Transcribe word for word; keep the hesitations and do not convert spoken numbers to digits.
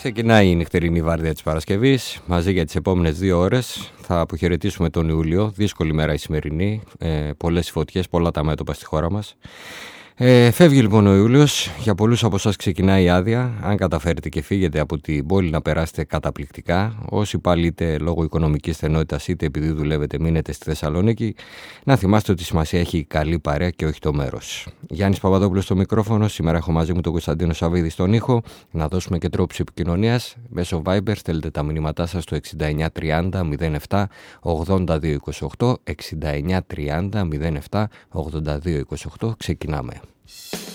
Ξεκινάει η νυχτερινή βάρδια της Παρασκευής. Μαζί για τις επόμενες δύο ώρες θα αποχαιρετήσουμε τον Ιούλιο. Δύσκολη μέρα η σημερινή. Ε, πολλές φωτιές, πολλά τα μέτωπα στη χώρα μας. Ε, φεύγει λοιπόν ο Ιούλιος. Για πολλούς από εσάς ξεκινάει η άδεια. Αν καταφέρετε και φύγετε από την πόλη να περάσετε καταπληκτικά. Όσοι πάλι είτε λόγω οικονομικής στενότητας είτε επειδή δουλεύετε μείνετε στη Θεσσαλονίκη, να θυμάστε ότι σημασία έχει η καλή παρέα και όχι το μέρος. Γιάννης Παπαδόπουλος στο μικρόφωνο. Σήμερα έχω μαζί μου τον Κωνσταντίνο Σαββίδη στον ήχο. Να δώσουμε και τρόπους επικοινωνίας. Μέσω Viber στέλνετε τα μηνύματά σας στο εξήντα εννιά τριάντα μηδέν επτά ογδόντα δύο είκοσι οκτώ. εξήντα εννιά τριάντα μηδέν επτά ογδόντα δύο είκοσι οκτώ. Ξεκινάμε.